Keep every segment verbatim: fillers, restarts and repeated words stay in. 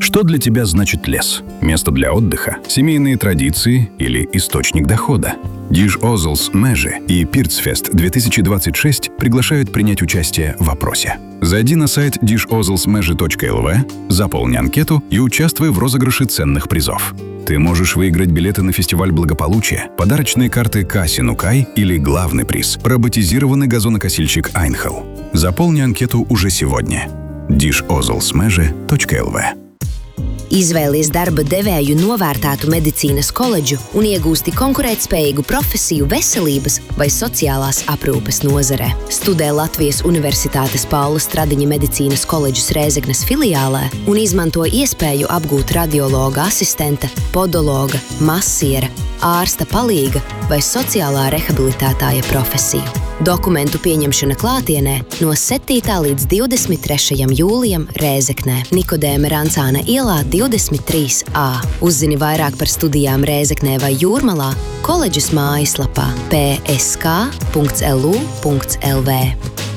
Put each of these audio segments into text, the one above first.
Что для тебя значит лес? Место для отдыха, семейные традиции или источник дохода? Диж Озлс Межи и Пирцфест две тысячи двадцать шесть приглашают принять участие в опросе. Зайди на сайт диж озлс межи точка эл ви, заполни анкету и участвуй в розыгрыше ценных призов. Ты можешь выиграть билеты на фестиваль благополучия, подарочные карты Касси Нукай или главный приз – роботизированный газонокосильщик Айнхел. Заполни анкету уже сегодня. диж озлс межи точка эл ви. Izvēlies darba devēju novērtētu medicīnas koledžu un iegūsti konkurētspējīgu profesiju veselības vai sociālās aprūpes nozarē. Studē Latvijas Universitātes Paula Stradiņa medicīnas koledžas Rēzeknes filiālē un izmanto iespēju apgūt radiologa asistenta, podologa, masiera, ārsta palīga vai sociālā rehabilitētāja profesiju. Dokumentu pieņemšana klātienē no septītā līdz divdesmit trešajam jūlijam Rēzeknē, Nikodēma Rancāna ielā divdesmit trīs A. Uzzini vairāk par studijām Rēzeknē vai Jūrmalā koledžas mājaslapā пэ эс ка punkts эл ю punkts эл ви.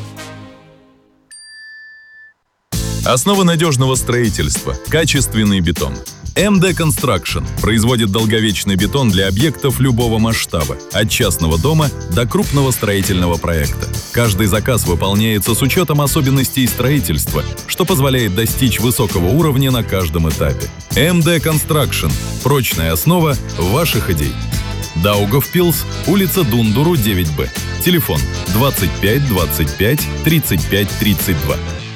Основа надежного строительства – качественный бетон. эм дэ Construction производит долговечный бетон для объектов любого масштаба, от частного дома до крупного строительного проекта. Каждый заказ выполняется с учетом особенностей строительства, что позволяет достичь высокого уровня на каждом этапе. эм дэ Construction – прочная основа ваших идей. Даугавпилс, улица Дундуру, девять бэ. Телефон двадцать пять двадцать пять тридцать пять тридцать два.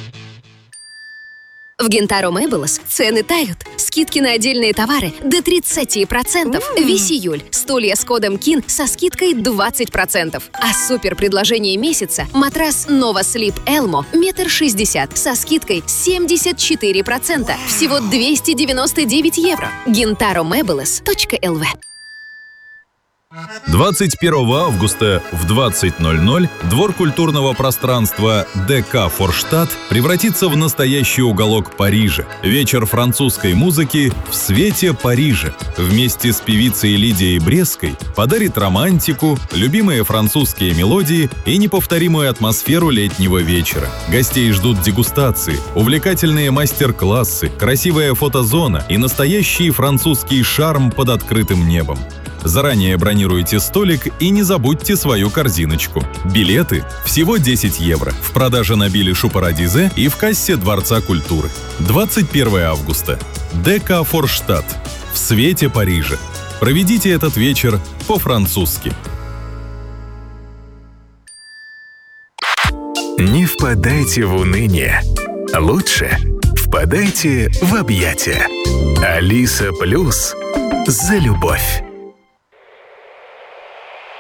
В Гентаро Мэйблс цены тают. Скидки на отдельные товары до тридцать процентов. Mm. Весь июль. Стулья с кодом КИН со скидкой двадцать процентов. А супер предложение месяца – матрас Nova Sleep Elmo метр шестьдесят со скидкой семьдесят четыре процента. Всего двести девяносто девять евро. гентаро мэйблс точка эл ви. двадцать первого августа в двадцать ноль ноль двор культурного пространства дэ ка Форштадт превратится в настоящий уголок Парижа. Вечер французской музыки в свете Парижа. Вместе с певицей Лидией Брестской подарит романтику, любимые французские мелодии и неповторимую атмосферу летнего вечера. Гостей ждут дегустации, увлекательные мастер-классы, красивая фотозона и настоящий французский шарм под открытым небом. Заранее бронируйте столик и не забудьте свою корзиночку. Билеты всего десять евро. В продаже на Билли Шупарадизе и в кассе Дворца культуры. двадцать первого августа. дэ ка Форштадт. В свете Парижа. Проведите этот вечер по-французски. Не впадайте в уныние. Лучше впадайте в объятия. Алиса Плюс за любовь.